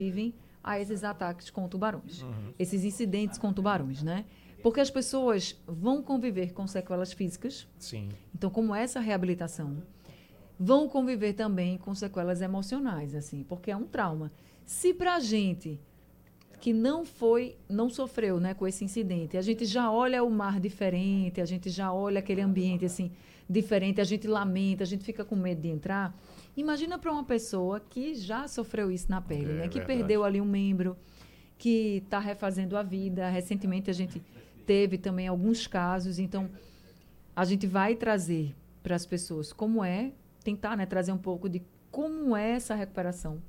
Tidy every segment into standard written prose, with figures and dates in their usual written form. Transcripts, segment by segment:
sobrevivem a esses ataques com tubarões, esses incidentes com tubarões, né? Porque as pessoas vão conviver com sequelas físicas. Sim. Então, como essa reabilitação, vão conviver também com sequelas emocionais, assim, porque é um trauma. Se pra gente que não sofreu, né, com esse incidente, a gente já olha o mar diferente, a gente já olha aquele ambiente assim diferente, a gente lamenta, a gente fica com medo de entrar. Imagina para uma pessoa que já sofreu isso na pele, né, que verdade. perdeu ali um membro, que está refazendo a vida. Recentemente a gente teve também alguns casos, então a gente vai trazer para as pessoas como é, tentar, né, trazer um pouco de como é essa recuperação,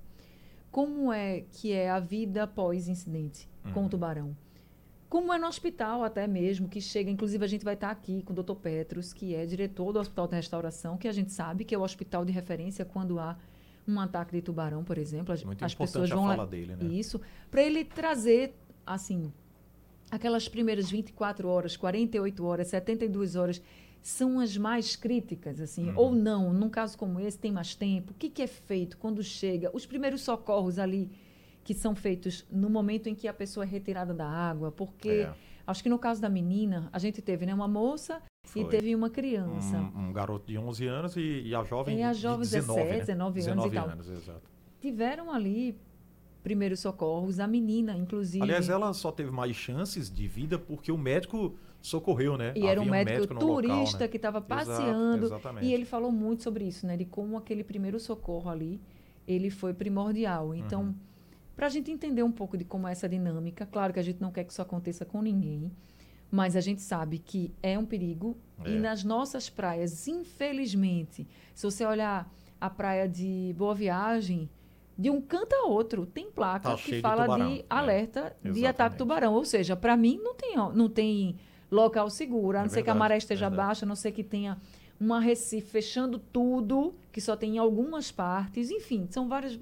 como é que é a vida após incidente com o tubarão. Como é no hospital até mesmo, que chega, inclusive a gente vai estar aqui com o Dr. Petros, que é diretor do Hospital de Restauração, que a gente sabe que é o hospital de referência quando há um ataque de tubarão, por exemplo. Muito As importante pessoas a vão fala lá, dele, né? isso, para ele trazer, assim, aquelas primeiras 24 horas, 48 horas, 72 horas, são as mais críticas, assim, ou não, num caso como esse, tem mais tempo, o que, que é feito quando chega, os primeiros socorros ali, que são feitos no momento em que a pessoa é retirada da água, porque acho que no caso da menina, a gente teve, né, uma moça e teve uma criança. Um garoto de 11 anos e a jovem a de jovem 19, 17, né? 19 anos 19 e tal. anos, exato. Tiveram ali primeiros socorros, a menina, inclusive. Aliás, ela só teve mais chances de vida porque o médico socorreu, né? E era um Havia médico no turista local, né? que estava Exato, passeando. exatamente. E ele falou muito sobre isso, né? De como aquele primeiro socorro ali, ele foi primordial. Então, para a gente entender um pouco de como é essa dinâmica, claro que a gente não quer que isso aconteça com ninguém, mas a gente sabe que é um perigo. E nas nossas praias, infelizmente, se você olhar a praia de Boa Viagem, de um canto a outro, tem placa Tá que cheio de fala tubarão. de alerta de Exatamente. ataque tubarão. Ou seja, para mim não tem local seguro, a não ser que a maré esteja baixa, a não ser que tenha um arrecife fechando tudo, que só tem em algumas partes. Enfim, são várias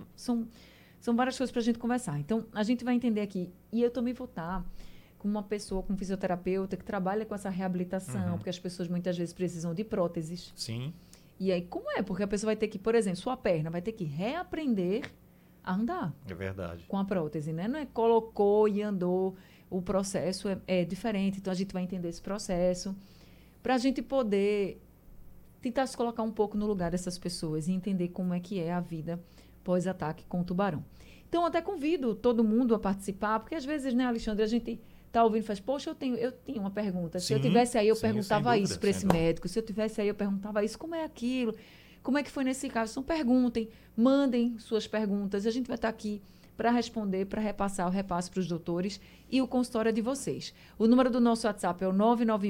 coisas para a gente conversar. Então, a gente vai entender aqui. E eu também vou estar com uma pessoa, com um fisioterapeuta, que trabalha com essa reabilitação, porque as pessoas muitas vezes precisam de próteses. Sim. E aí, como é? Porque a pessoa vai ter que, por exemplo, sua perna vai ter que reaprender a andar. É verdade. Com a prótese, né? Não é colocou e andou. O processo é diferente. Então, a gente vai entender esse processo para a gente poder tentar se colocar um pouco no lugar dessas pessoas e entender como é que é a vida pós-ataque com o tubarão. Então, até convido todo mundo a participar, porque às vezes, né, Alexandre, a gente está ouvindo e faz, poxa, eu tenho uma pergunta. Se eu tivesse aí, eu perguntava isso para esse médico. Se eu tivesse aí, eu perguntava isso. Como é aquilo? Como é que foi nesse caso? Então, perguntem, mandem suas perguntas. A gente vai estar aqui para responder, para repassar o repasse para os doutores e o consultório é de vocês. O número do nosso WhatsApp é o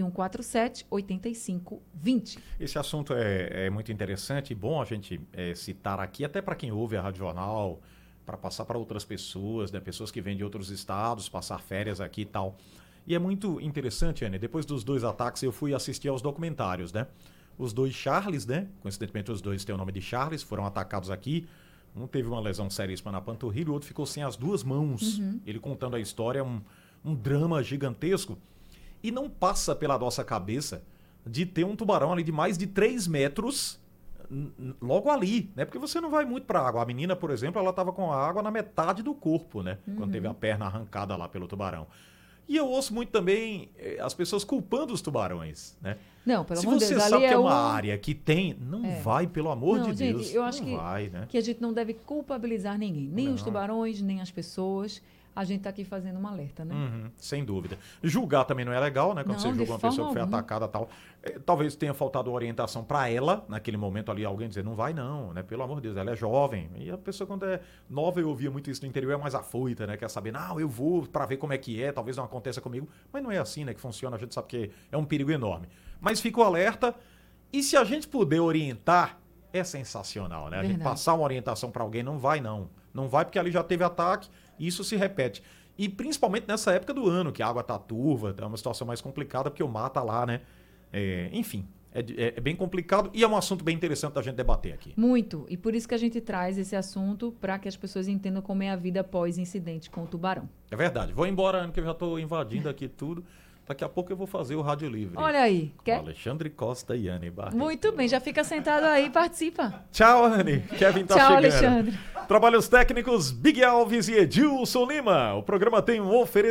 99147-8520. Esse assunto é muito interessante e bom a gente citar aqui, até para quem ouve a Rádio Jornal, para passar para outras pessoas, né? Pessoas que vêm de outros estados, passar férias aqui e tal. E é muito interessante, Anne, depois dos 2 ataques eu fui assistir aos documentários, né? Os 2 Charles, né? Coincidentemente os 2 têm o nome de Charles, foram atacados aqui. Um teve uma lesão seríssima na panturrilha, o outro ficou sem as 2 mãos. Ele contando a história, um drama gigantesco. E não passa pela nossa cabeça de ter um tubarão ali de mais de 3 metros logo ali, né? Porque você não vai muito para a água. A menina, por exemplo, ela estava com a água na metade do corpo, né? Quando teve a perna arrancada lá pelo tubarão. E eu ouço muito também as pessoas culpando os tubarões, né? Não, pelo amor de Deus, Se você ali sabe que é uma um... área que tem, não vai, pelo amor de gente, Deus. Eu acho não vai, né? que a gente não deve culpabilizar ninguém, nem os tubarões, nem as pessoas. A gente está aqui fazendo um alerta, né? Sem dúvida. Julgar também não é legal, né? Quando Não, você julga uma pessoa que foi alguma. atacada e tal. Talvez tenha faltado orientação para ela, naquele momento ali, alguém dizer, não vai não, né? Pelo amor de Deus, ela é jovem. E a pessoa quando é nova, eu ouvia muito isso no interior, é mais afoita, né? Quer saber, não, eu vou para ver como é que é, talvez não aconteça comigo. Mas não é assim, né? Que funciona, a gente sabe que é um perigo enorme. Mas fica o alerta. E se a gente puder orientar, é sensacional, né? Verdade. A gente passar uma orientação para alguém, não vai não. Não vai porque ali já teve ataque e isso se repete. E principalmente nessa época do ano, que a água tá turva, é uma situação mais complicada, porque o mar tá lá, né? Enfim, é bem complicado e é um assunto bem interessante da gente debater aqui. Muito. E por isso que a gente traz esse assunto para que as pessoas entendam como é a vida após incidente com o tubarão. É verdade. Vou embora, Ana, que eu já tô invadindo aqui tudo. Daqui a pouco eu vou fazer o Rádio Livre. Olha aí. Com Alexandre Costa e Anne Barreto. Muito bem, já fica sentado aí e participa. Tchau, Anne. Kevin tá Tchau, chegando. Alexandre. Trabalhos técnicos, Big Alves e Edilson Lima. O programa tem um oferecimento